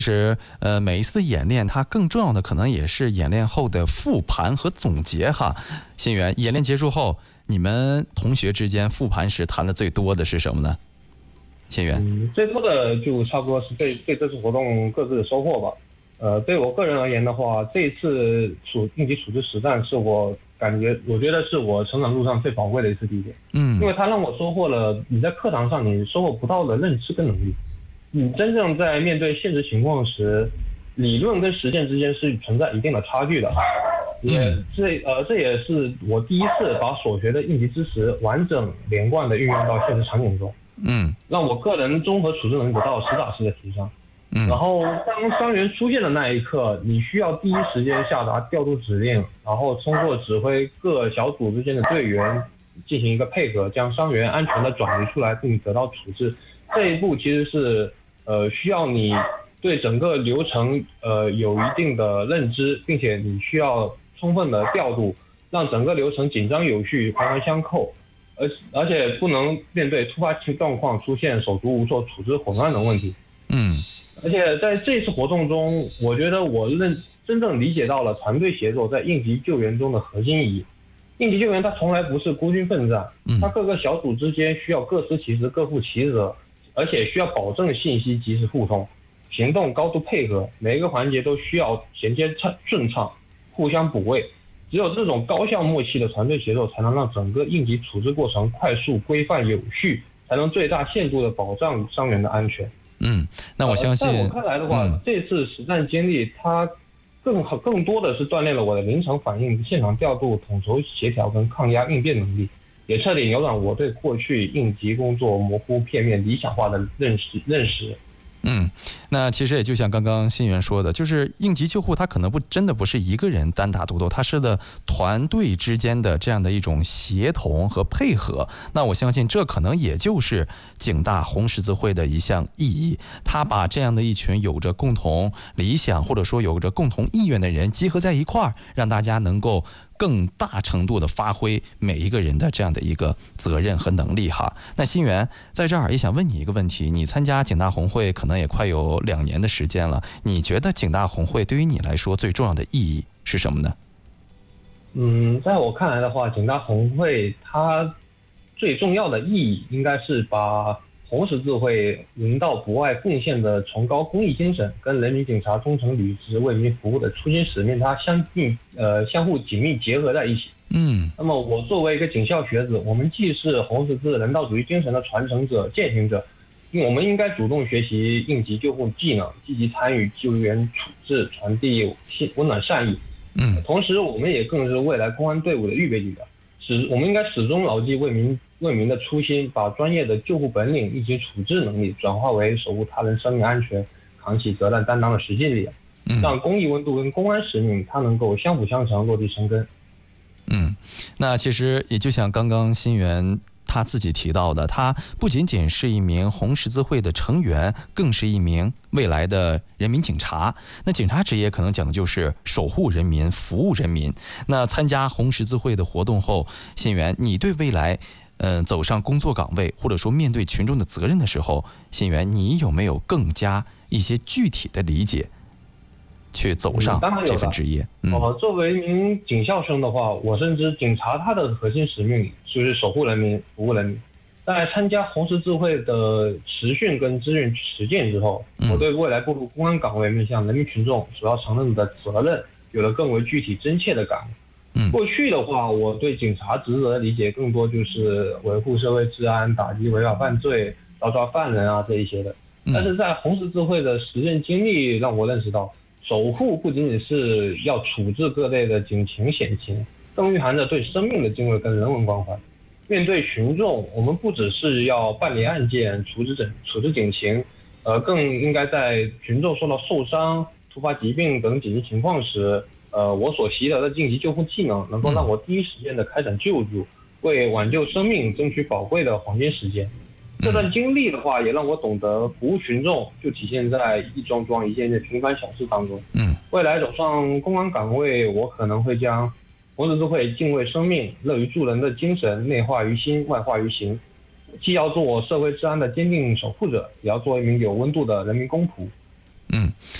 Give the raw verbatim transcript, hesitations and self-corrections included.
其实，呃，每一次的演练，它更重要的可能也是演练后的复盘和总结哈。新源，演练结束后，你们同学之间复盘时谈的最多的是什么呢？新源， 嗯，最多的就差不多是对对这次活动各自的收获吧。呃，对我个人而言的话，这一次处应急处置实战是我感觉，我觉得是我成长路上最宝贵的一次体验。 嗯， 因为它让我收获了你在课堂上你收获不到的认知跟能力。你真正在面对现实情况时，理论跟实践之间是存在一定的差距的。也这呃这也是我第一次把所学的应急知识完整连贯的运用到现实场景中。 嗯， 让我个人综合处置能力得到实打实的提升。 嗯， 然后当伤员出现的那一刻，你需要第一时间下达调度指令，然后通过指挥各小组之间的队员进行一个配合，将伤员安全的转移出来并得到处置。这一步其实是呃需要你对整个流程呃有一定的认知，并且你需要充分的调度，让整个流程紧张有序、环环相扣。而而且不能面对突发情状况出现手足无措、处置混乱的问题。 嗯， 而且在这次活动中，我觉得我认真正理解到了团队协作在应急救援中的核心意义。应急救援它从来不是孤军奋战，它各个小组之间需要各司其职、各负其责，而且需要保证信息及时互通，行动高度配合，每一个环节都需要衔接顺畅，互相补位。只有这种高效默契的团队协作，才能让整个应急处置过程快速、规范、有序，才能最大限度的保障伤员的安全。 嗯，那我相信， 在我看来的话， 嗯、 这次实战经历，它更好、更多的是锻炼了我的临场反应、现场调度、统筹协调跟抗压应变能力，也彻底扭转我对过去应急工作模糊、片面、理想化的认识认识。 嗯，那其实也就像刚刚新源说的，就是应急救护它可能不真的不是一个人单打独斗，它是的团队之间的这样的一种协同和配合。那我相信这可能也就是警大红十字会的一项意义，它把这样的一群有着共同理想或者说有着共同意愿的人集合在一块儿，让大家能够更大程度的发挥每一个人的这样的一个责任和能力哈。那新源在这儿也想问你一个问题，你参加警大红会可能也快有两年的时间了，你觉得警大红会对于你来说最重要的意义是什么呢？ 嗯，在我看来的话，警大红会它最重要的意义应该是把红十字会人道不外贡献的崇高公益精神跟人民警察忠诚履职为民服务的初心使命，它相近呃相互紧密结合在一起。 嗯， 那么我作为一个警校学子，我们既是红十字人道主义精神的传承者、践行者，我们应该主动学习应急救护技能，积极参与救援处置，传递温暖善意。 嗯， 同时我们也更是未来公安队伍的预备力量，始我们应该始终牢记为民为民的初心，把专业的救护本领以及处置能力转化为守护他人生命安全、扛起责任担当的实际力量，让公益温度跟公安使命它能够相辅相成、落地生根。 嗯，那其实也就像刚刚新源他自己提到的，他不仅仅是一名红十字会的成员，更是一名未来的人民警察。那警察职业可能讲的就是守护人民、服务人民。那参加红十字会的活动后，新源，你对未来嗯、呃、走上工作岗位或者说面对群众的责任的时候，新源你有没有更加一些具体的理解，去走上这份职业？ 嗯，呃，作为一名警校生的话，我深知警察他的核心使命就是守护人民、服务人民。在参加红十字会的实训跟志愿实践之后，我对未来步入公安岗位面向人民群众所要承认的责任有了更为具体真切的感悟。过去的话，我对警察职责的理解更多就是维护社会治安、打击违法犯罪、抓抓犯人啊这一些的。但是在红十字会的实践经历让我认识到，守护不仅仅是要处置各类的警情险情，更蕴含着对生命的敬畏跟人文关怀。面对群众，我们不只是要办理案件、处置整处置警情，呃，更应该在群众受到受伤、突发疾病等紧急情况时，呃，我所习得的应急救护技能，能够让我第一时间的开展救助，为挽救生命争取宝贵的黄金时间。这段经历的话，也让我懂得服务群众就体现在一桩桩一件件平凡小事当中。 嗯， 未来走上公安岗位，我可能会将红十字会敬畏生命、乐于助人的精神内化于心、外化于行，既要做社会治安的坚定守护者，也要做一名有温度的人民公仆。 嗯，